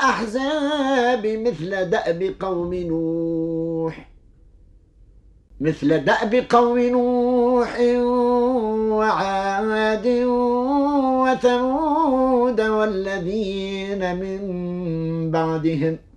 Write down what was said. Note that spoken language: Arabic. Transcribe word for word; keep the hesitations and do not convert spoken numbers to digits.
الأحزاب مثل دأب قوم نوح مثل دأب قوم نوح وعاد وثمود والذين من بعدهم